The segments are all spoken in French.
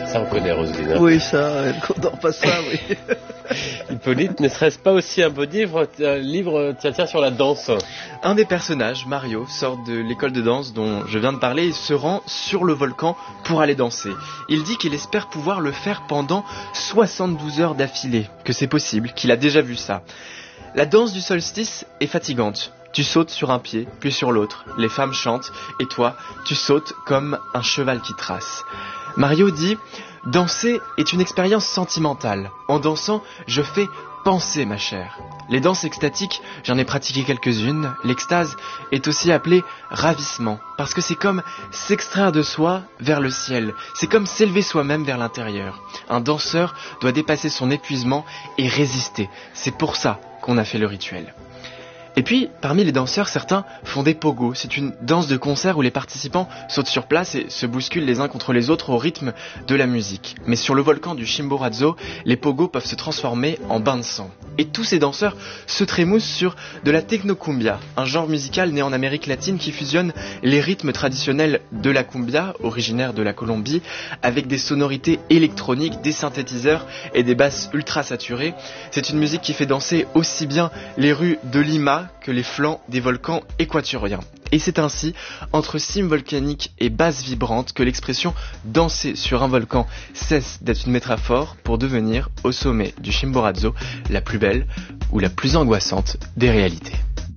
Ça, on connaît, Roselyne. Oui, ça, elle condort pas ça, oui. Hippolyte, ne serait-ce pas aussi un beau livre tiens, sur la danse? Un des personnages, Mario, sort de l'école de danse dont je viens de parler et se rend sur le volcan pour aller danser. Il dit qu'il espère pouvoir le faire pendant 72 heures d'affilée, que c'est possible, qu'il a déjà vu ça. La danse du solstice est fatigante. Tu sautes sur un pied, puis sur l'autre. Les femmes chantent, et toi, tu sautes comme un cheval qui trace. Mario dit « Danser est une expérience sentimentale. En dansant, je fais penser ma chère. » Les danses extatiques, j'en ai pratiqué quelques-unes. L'extase est aussi appelée ravissement, parce que c'est comme s'extraire de soi vers le ciel. C'est comme s'élever soi-même vers l'intérieur. Un danseur doit dépasser son épuisement et résister. C'est pour ça qu'on a fait le rituel. Et puis, parmi les danseurs, certains font des pogos. C'est une danse de concert où les participants sautent sur place et se bousculent les uns contre les autres au rythme de la musique. Mais sur le volcan du Chimborazo, les pogos peuvent se transformer en bains de sang. Et tous ces danseurs se trémoussent sur de la technocumbia, un genre musical né en Amérique latine qui fusionne les rythmes traditionnels de la cumbia, originaire de la Colombie, avec des sonorités électroniques, des synthétiseurs et des basses ultra saturées. C'est une musique qui fait danser aussi bien les rues de Lima que les flancs des volcans équatoriens. Et c'est ainsi, entre cimes volcaniques et basses vibrantes, que l'expression « danser sur un volcan » cesse d'être une métaphore pour devenir, au sommet du Chimborazo, la plus belle ou la plus angoissante des réalités.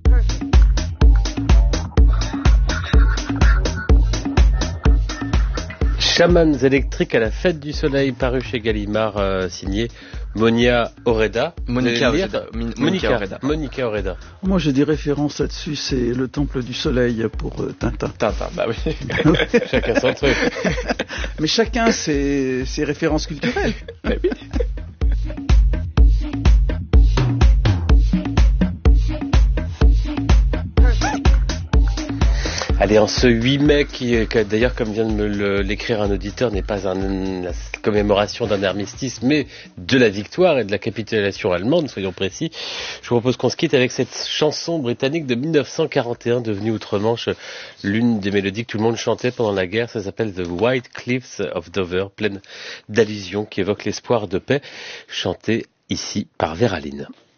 Chamans électriques à la fête du soleil, paru chez Gallimard, signé Monica Oreda. Monica Oreda. Moi, j'ai des références là-dessus, c'est le temple du soleil pour Tintin. Tintin, bah oui. Chacun son truc. Mais chacun ses références culturelles. Mais oui. Allez, en ce 8 mai, qui d'ailleurs, comme vient de me l'écrire un auditeur, n'est pas la commémoration d'un armistice, mais de la victoire et de la capitulation allemande, soyons précis, je vous propose qu'on se quitte avec cette chanson britannique de 1941, devenue outre-Manche l'une des mélodies que tout le monde chantait pendant la guerre. Ça s'appelle The White Cliffs of Dover, pleine d'allusions qui évoquent l'espoir de paix, chantée ici par Vera Lynn.